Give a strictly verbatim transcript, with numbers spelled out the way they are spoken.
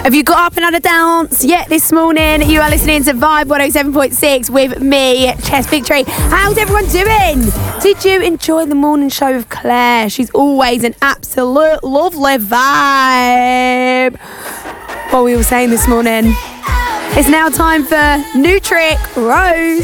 Have you got up and had a dance yet this morning? You are listening to Vibe one oh seven point six with me, Chess Victory. How's everyone doing? Did you enjoy the morning show with Claire? She's always an absolute lovely vibe. What were we all saying this morning? It's now time for New Trick Rose.